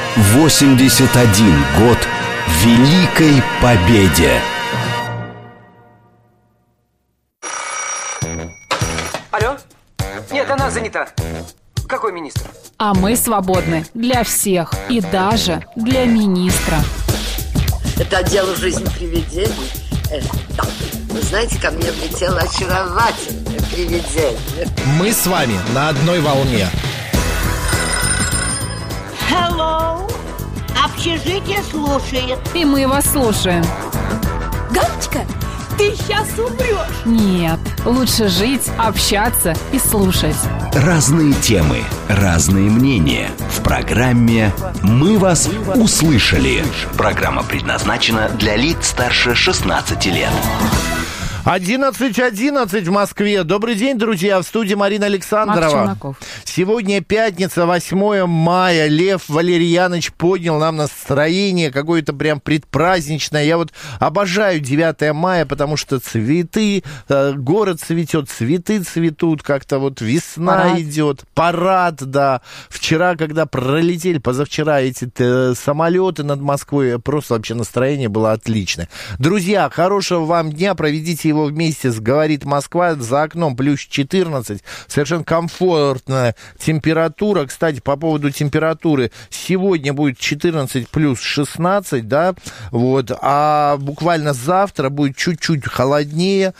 81 год Великой Победе. Алло? Нет, она занята. Какой министр? А мы свободны для всех и даже для министра. Это отдел «Жизнь привидений». Да. Вы знаете, ко мне влетело очаровательное привидение. Мы с вами на одной волне. Hello! Общежитие слушает. И мы вас слушаем. Галочка, ты сейчас умрешь. Нет, лучше жить, общаться и слушать. Разные темы, разные мнения. В программе «Мы вас услышали». Программа предназначена для лиц старше 16 лет. 11:11 в Москве. Добрый день, друзья. В студии Марина Александрова. Сегодня пятница, 8 мая. Лев Валерьянович поднял нам настроение какое-то прям предпраздничное. Я вот обожаю 9 мая, потому что цветы, город цветет, цветы цветут, как-то вот весна идет, парад, да. Вчера, когда пролетели, позавчера эти самолеты над Москвой, просто вообще настроение было отличное. Друзья, хорошего вам дня, проведите его вместе с «Говорит Москва». За окном плюс 14, совершенно комфортная температура. Кстати, по поводу температуры, сегодня будет 14 плюс 16, да, вот, а буквально завтра будет чуть-чуть холоднее,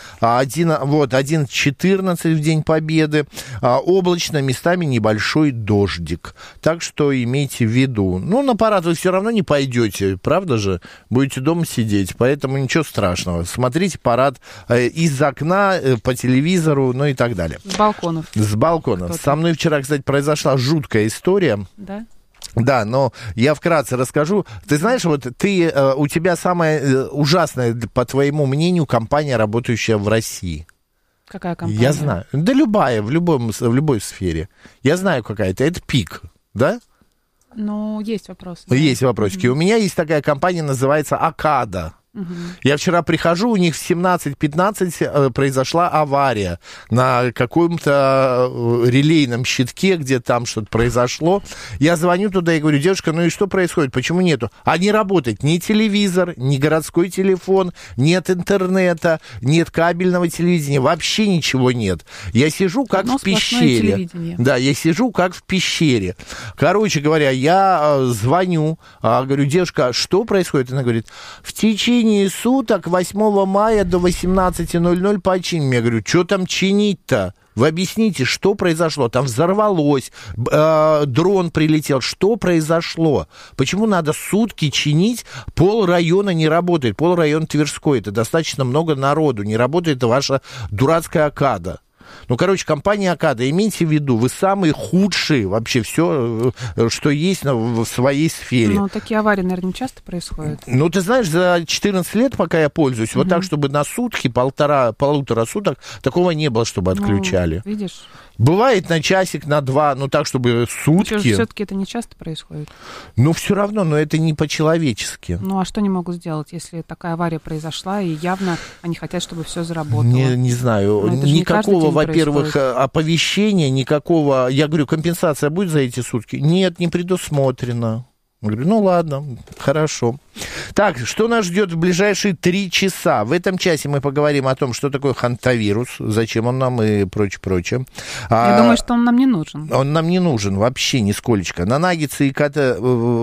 11-14 в День Победы, облачно, местами небольшой дождик, так что имейте в виду. Ну, на парад вы все равно не пойдете, правда же, будете дома сидеть, поэтому ничего страшного, смотрите парад из окна, по телевизору, ну и так далее. С балконов. С балконов. Со мной вчера, кстати, произошла жуткая история. Да? Да, но я вкратце расскажу. Ты знаешь, вот у тебя самая ужасная, по твоему мнению, компания, работающая в России. Какая компания? Я знаю. Да любая, в любой сфере. Я знаю какая-то. Это ПИК, да? Ну, есть вопросы. Есть вопросики. У меня есть такая компания, называется «Акада». Я вчера прихожу, у них в 17:15 произошла авария на каком-то релейном щитке, где там что-то произошло. Я звоню туда и говорю: девушка, ну и что происходит, почему нету? А не работает ни телевизор, ни городской телефон, нет интернета, нет кабельного телевидения, вообще ничего нет. Я сижу как в пещере. Да, я сижу как в пещере. Короче говоря, я звоню, говорю: девушка, что происходит? Она говорит: в течение суток 8 мая до 18:00 починим. Я говорю: что там чинить-то? Вы объясните, что произошло? Там взорвалось, дрон прилетел. Что произошло? Почему надо сутки чинить? Пол района не работает. Пол района Тверской. Это достаточно много народу. Не работает ваша дурацкая Акада. Ну, короче, компания «Акада», имейте в виду, вы самые худшие вообще все, что есть в своей сфере. Ну, такие аварии, наверное, часто происходят. Ну, ты знаешь, за 14 лет, пока я пользуюсь, вот так, чтобы на сутки, полутора суток, такого не было, чтобы отключали. Ну, видишь? Бывает на часик, на два, ну так, чтобы сутки. Все-таки это не часто происходит. Ну, все равно, но это не по-человечески. Ну, а что они могут сделать, если такая авария произошла, и явно они хотят, чтобы все заработало? Не знаю, никакого, во-первых, оповещения, никакого... Я говорю, компенсация будет за эти сутки? Нет, не предусмотрено. Я говорю, ну ладно, хорошо. Так, что нас ждет в ближайшие 3 часа? В этом часе мы поговорим о том, что такое хантавирус, зачем он нам и прочее. Я думаю, что он нам не нужен. Он нам не нужен вообще нисколечко. На наггетсы и кота,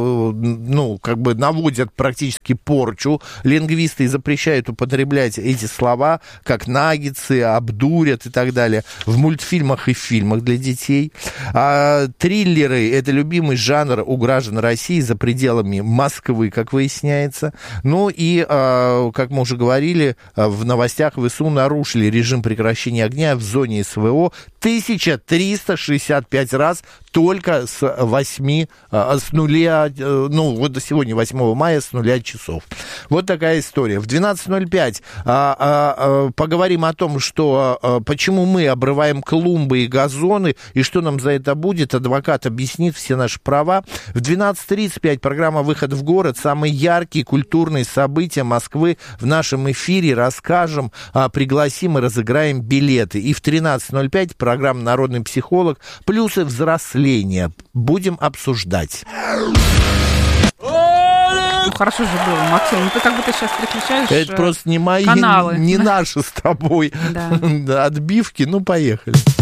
ну, как бы наводят практически порчу. Лингвисты запрещают употреблять эти слова, как наггетсы, обдурят и так далее, в мультфильмах и в фильмах для детей. Триллеры — это любимый жанр у граждан России за пределами Москвы, как выясняется. Ну и, как мы уже говорили, в новостях ВСУ нарушили режим прекращения огня в зоне СВО 1365 раз только с нуля, ну вот до сегодня, 8 мая, с 0 часов. Вот такая история. В 12:05 поговорим о том, что почему мы обрываем клумбы и газоны, и что нам за это будет. Адвокат объяснит все наши права. В 12:35 программа «Выход в город». Самые яркие культурные события Москвы в нашем эфире расскажем, пригласим и разыграем билеты. И в 13:05 программа «Народный психолог». Плюсы взросления. Будем обсуждать. хорошо же было, Максим. Ну, ты как будто сейчас переключаешь Это просто не мои, каналы. не наши с тобой Да. отбивки. Ну, поехали.